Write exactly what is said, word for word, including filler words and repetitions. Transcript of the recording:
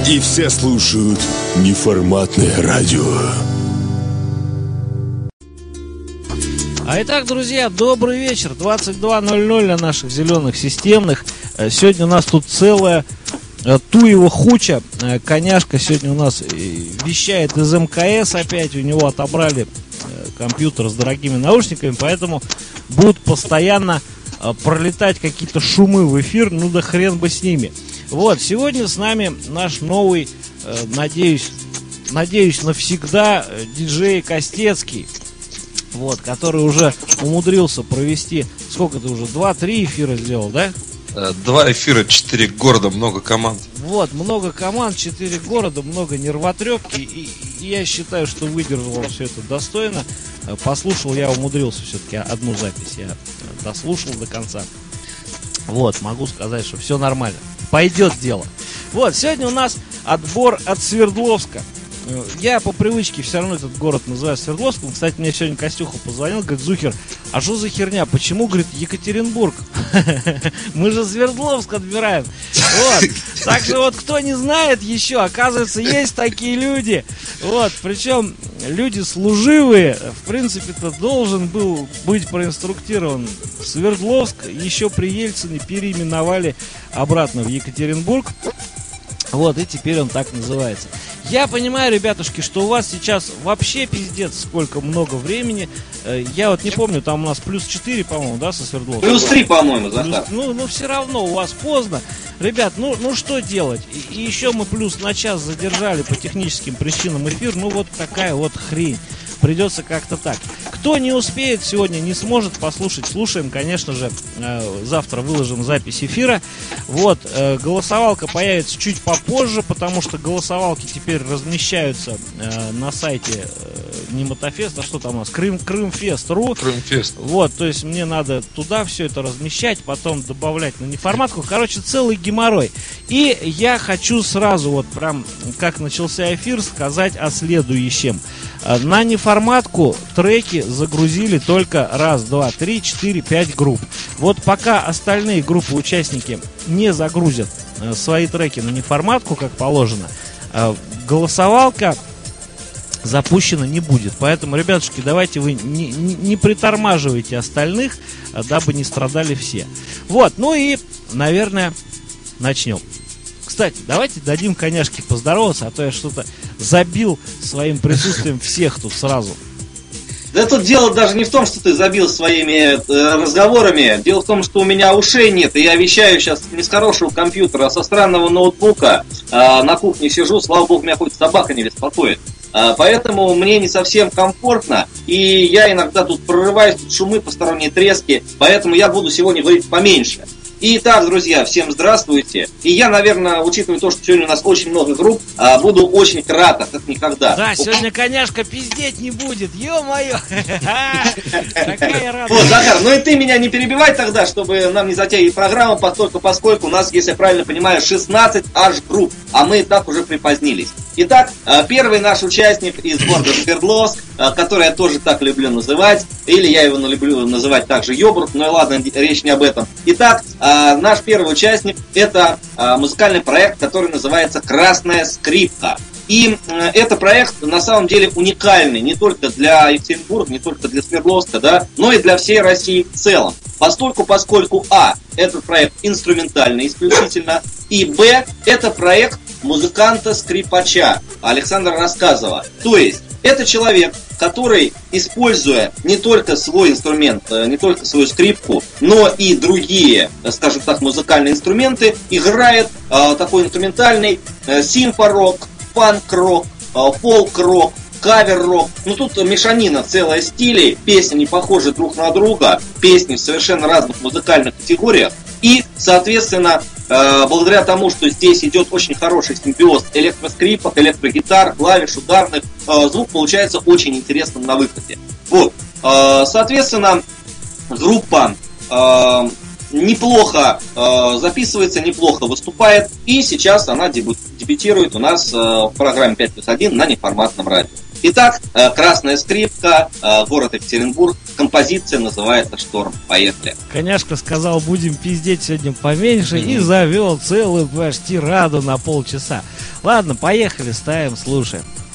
И все слушают неформатное радио. А итак, друзья, добрый вечер. двадцать два ноль ноль на наших зеленых системных. Сегодня у нас тут целая туева хуча. Коняшка сегодня у нас вещает из МКС опять. У него отобрали компьютер с дорогими наушниками, поэтому будут постоянно пролетать какие-то шумы в эфир. Ну да хрен бы с ними. Вот, сегодня с нами наш новый, надеюсь, надеюсь навсегда, диджей Костецкий. Вот, который уже умудрился провести, сколько ты уже, два-три эфира сделал, да? Два эфира, четыре города, много команд. Вот, много команд, четыре города, много нервотрепки. И, и я считаю, что выдержал все это достойно. Послушал, я умудрился все-таки одну запись, я дослушал до конца. Вот, могу сказать, что все нормально. Пойдет дело. Вот, сегодня у нас отбор от Свердловска. Я по привычке все равно этот город называю Свердловском. Кстати, мне сегодня Костюха позвонил, говорит: Зухер, а что за херня? Почему, говорит, Екатеринбург? Мы же Свердловск отбираем. Вот. Так что вот кто не знает еще, оказывается, есть такие люди. Вот. Причем люди служивые. В принципе-то должен был быть проинструктирован Свердловск. Еще при Ельцине переименовали обратно в Екатеринбург. Вот, и теперь он так называется. Я понимаю, ребятушки, что у вас сейчас вообще пиздец сколько много времени. Я вот не помню, там у нас плюс четыре, по-моему, да, со Свердловска? Плюс три, по-моему, Захар. Ну, ну, все равно, у вас поздно. Ребят, ну, ну что делать? И, и еще мы плюс на час задержали по техническим причинам эфир. Ну, вот такая вот хрень. Придется как-то так. Кто не успеет сегодня, не сможет послушать, слушаем, конечно же, э, завтра выложим запись эфира. Вот, э, голосовалка появится чуть попозже, потому что голосовалки теперь размещаются э, на сайте э, не Мотофест, а что там у нас? Крым, Крымфест.ру. Крымфест. Вот, то есть мне надо туда все это размещать, потом добавлять на неформатку. Короче, целый геморрой. И я хочу сразу, вот прям как начался эфир, сказать о следующем. На неформатку треки загрузили только раз, два, три, четыре, пять групп. Вот пока остальные группы, участники не загрузят свои треки на неформатку, как положено, голосовалка запущена не будет. Поэтому, ребятушки, давайте вы не, не, не притормаживайте остальных, дабы не страдали все. Вот, ну и, наверное, начнем. Кстати, давайте дадим Коняшке поздороваться, а то я что-то забил своим присутствием всех тут сразу. Да тут дело даже не в том, что ты забил своими э, разговорами. Дело в том, что у меня ушей нет, и я вещаю сейчас не с хорошего компьютера, а со странного ноутбука. Э, на кухне сижу, слава богу, меня хоть собака не беспокоит. Э, поэтому мне не совсем комфортно, и я иногда тут прорываюсь, тут шумы, посторонние трески, поэтому я буду сегодня говорить поменьше. Итак, друзья, всем здравствуйте. И я, наверное, учитывая то, что сегодня у нас очень много групп, буду очень краток, как никогда. Да, сегодня Коняшка пиздеть не будет, ё-моё. Такая радость. Вот, Захар, ну и ты меня не перебивай тогда, чтобы нам не затягивать программу, поскольку, поскольку у нас, если я правильно понимаю, шестнадцать аж групп, а мы и так уже припозднились. Итак, первый наш участник из города Свердловск, который я тоже так люблю называть, или я его люблю называть также Йобург, но и ладно, речь не об этом. Итак, наш первый участник — это музыкальный проект, который называется «Красная скрипка». И это проект на самом деле уникальный не только для Екатеринбурга, не только для Свердловска, да, но и для всей России в целом. Постольку, поскольку а. этот проект инструментальный исключительно, и б. это проект музыканта-скрипача Александра Рассказова. То есть это человек, который, используя не только свой инструмент, не только свою скрипку, но и другие, скажем так, музыкальные инструменты, играет э, такой инструментальный э, симфорок, панк-рок, э, фолк-рок, кавер-рок. Ну тут мешанина целая стилей, песни не похожи друг на друга, песни в совершенно разных музыкальных категориях. И, соответственно, э, благодаря тому, что здесь идет очень хороший симбиоз электроскрипок, электрогитар, клавиш, ударных, э, звук получается очень интересным на выходе. Вот. Э, соответственно, группа э, неплохо э, записывается, неплохо выступает, и сейчас она дебют, дебютирует у нас э, в программе пять плюс один на неформатном радио. Итак, э, «Красная скрипка», э, город Екатеринбург, композиция называется «Шторм». Поехали. Коняшка сказал, будем пиздеть сегодня поменьше, mm-hmm. и завел целую почти раду на полчаса. Ладно, поехали, ставим, слушаем.